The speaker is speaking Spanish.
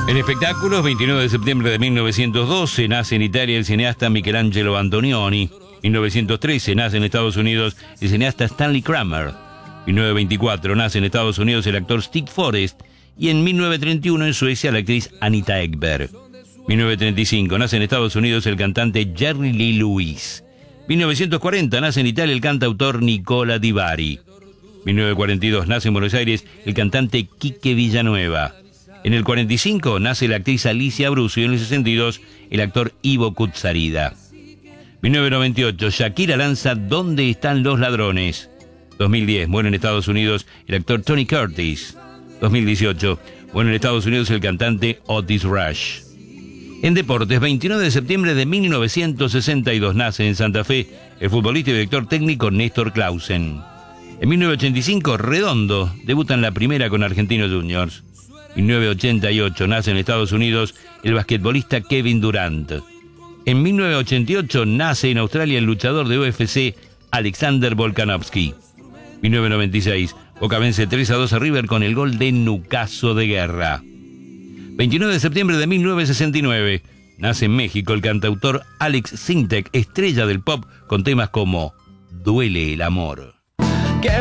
En espectáculos, 29 de septiembre de 1912, nace en Italia el cineasta Michelangelo Antonioni. 1913, nace en Estados Unidos el cineasta Stanley Kramer. 1924, nace en Estados Unidos el actor Stig Forrest. Y en 1931, en Suecia, la actriz Anita Ekberg. 1935, nace en Estados Unidos el cantante Jerry Lee Lewis. 1940, nace en Italia el cantautor Nicola Di Bari. 1942, nace en Buenos Aires el cantante Quique Villanueva. En el 45 nace la actriz Alicia Bruso y en el 62 el actor Ivo Kutsarida. 1998, Shakira lanza ¿Dónde están los ladrones? 2010, muere en Estados Unidos el actor Tony Curtis. 2018, muere en Estados Unidos el cantante Otis Rush. En deportes, 29 de septiembre de 1962 nace en Santa Fe el futbolista y director técnico Néstor Clausen. En 1985, Redondo debuta en la primera con Argentinos Juniors. En 1988 nace en Estados Unidos el basquetbolista Kevin Durant. En 1988 nace en Australia el luchador de UFC Alexander Volkanovski. 1996, Boca vence 3-2 a River con el gol de Nucaso de Guerra. 29 de septiembre de 1969, nace en México el cantautor Alex Sintek, estrella del pop con temas como Duele el amor.